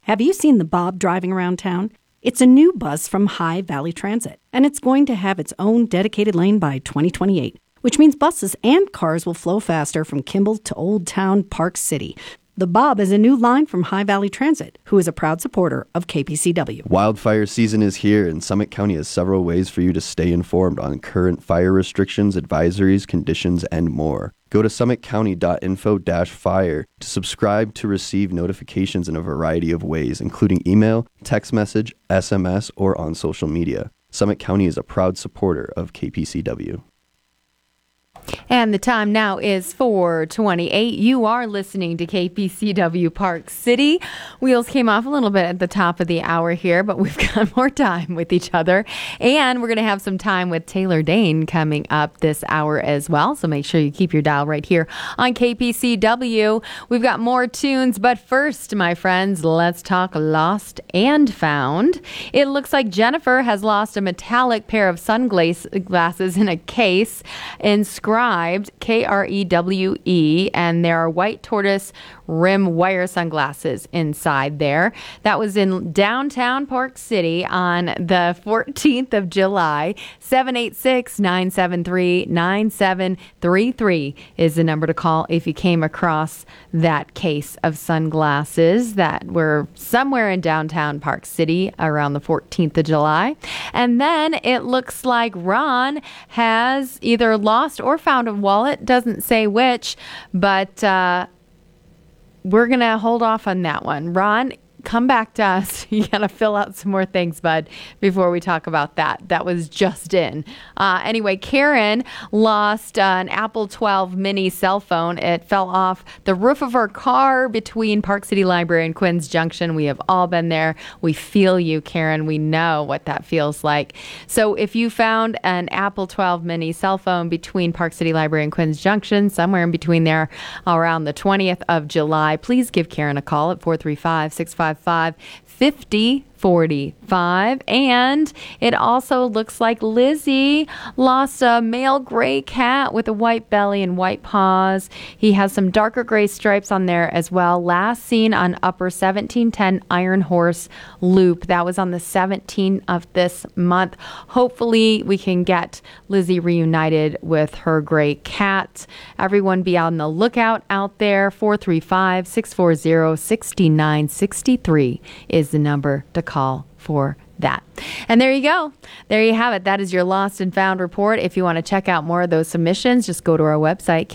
Have you seen the Bob driving around town? It's a new bus from High Valley Transit, and it's going to have its own dedicated lane by 2028, which means buses and cars will flow faster from Kimball to Old Town Park City. The Bob is a new line from High Valley Transit, who is a proud supporter of KPCW. Wildfire season is here, and Summit County has several ways for you to stay informed on current fire restrictions, advisories, conditions, and more. Go to summitcounty.info-fire to subscribe to receive notifications in a variety of ways, including email, text message, SMS, or on social media. Summit County is a proud supporter of KPCW. And the time now is 4:28. You are listening to KPCW Park City. Wheels came off a little bit at the top of the hour here, but we've got more time with each other. And we're going to have some time with Taylor Dane coming up this hour as well. So make sure you keep your dial right here on KPCW. We've got more tunes, but first, my friends, let's talk lost and found. It looks like Jennifer has lost a metallic pair of sunglasses in a case inscribed KREWE, and there are white tortoise rim wire sunglasses inside there. That was in downtown Park City on the 14th of July. 786-973-9733 is the number to call if you came across that case of sunglasses that were somewhere in downtown Park City around the 14th of July. And then it looks like Ron has either lost or found a wallet. Doesn't say which, but we're going to hold off on that one. Ron, come back to us. You got to fill out some more things, bud, before we talk about that. That was just in. Anyway, Karen lost an Apple 12 mini cell phone. It fell off the roof of her car between Park City Library and Quinn's Junction. We have all been there. We feel you, Karen. We know what that feels like. So if you found an Apple 12 mini cell phone between Park City Library and Quinn's Junction, somewhere in between there around the 20th of July, please give Karen a call at 435-655-5045. And it also looks like Lizzie lost a male gray cat with a white belly and white paws. He has some darker gray stripes on there as well. Last seen on Upper 1710 Iron Horse Loop. That was on the 17th of this month. Hopefully we can get Lizzie reunited with her gray cat. Everyone be on the lookout out there. 435-640-6963 is the number to call for that. And there you go. There you have it. That is your lost and found report. If you want to check out more of those submissions, just go to our website,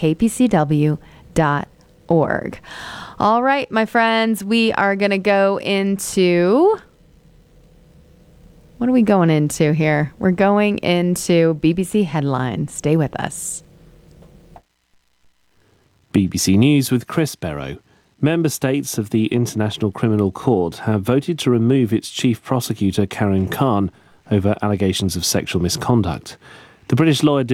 kpcw.org. All right, my friends, we are going to go into... What are we going into here? We're going into BBC Headlines. Stay with us. BBC News with Chris Barrow. Member states of the International Criminal Court have voted to remove its chief prosecutor, Karim Khan, over allegations of sexual misconduct. The British lawyer